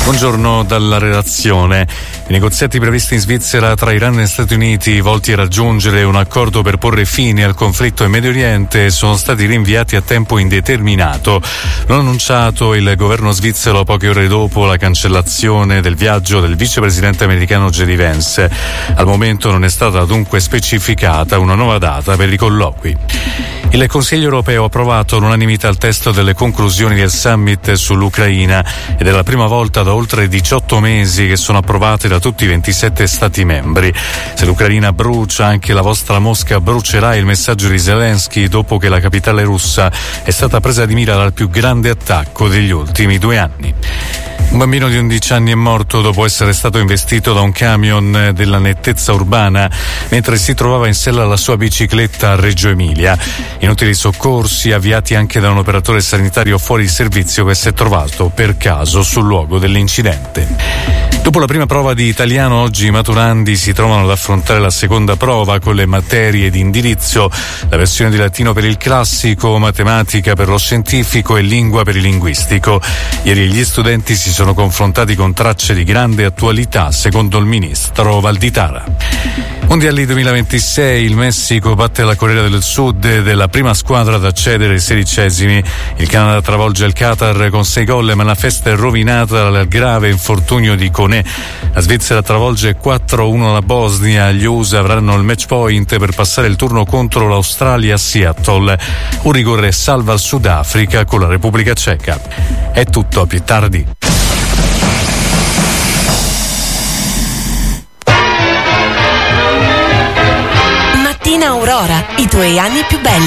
Buongiorno dalla redazione. I negoziati previsti in Svizzera tra Iran e Stati Uniti, volti a raggiungere un accordo per porre fine al conflitto in Medio Oriente, sono stati rinviati a tempo indeterminato. L'ha annunciato il governo svizzero poche ore dopo la cancellazione del viaggio del vicepresidente americano J.D. Vance. Al momento non è stata dunque specificata una nuova data per i colloqui. Il Consiglio europeo ha approvato all'unanimità il testo delle conclusioni del summit sull'Ucraina ed è la prima volta da oltre 18 mesi che sono approvate da tutti i 27 Stati membri. Se l'Ucraina brucia, anche la vostra Mosca brucerà, il messaggio di Zelensky dopo che la capitale russa è stata presa di mira dal più grande attacco degli ultimi 2 anni. Un bambino di 11 anni è morto dopo essere stato investito da un camion della nettezza urbana mentre si trovava in sella alla sua bicicletta a Reggio Emilia. Inutili soccorsi avviati anche da un operatore sanitario fuori servizio che si è trovato per caso sul luogo dell'incidente. Dopo la prima prova di italiano, oggi i maturandi si trovano ad affrontare la seconda prova con le materie di indirizzo, la versione di latino per il classico, matematica per lo scientifico e lingua per il linguistico. Ieri gli studenti si sono confrontati con tracce di grande attualità, secondo il ministro Valditara. Mondiali 2026, il Messico batte la Corea del Sud ed è la prima squadra ad accedere ai 16esimi. Il Canada travolge il Qatar con 6 gol, ma la festa è rovinata dal grave infortunio di Koné. La Svizzera travolge 4-1 la Bosnia, gli USA avranno il match point per passare il turno contro l'Australia a Seattle. Un rigore salva il Sudafrica con la Repubblica Ceca. È tutto, a più tardi. Mattina Aurora, i tuoi anni più belli.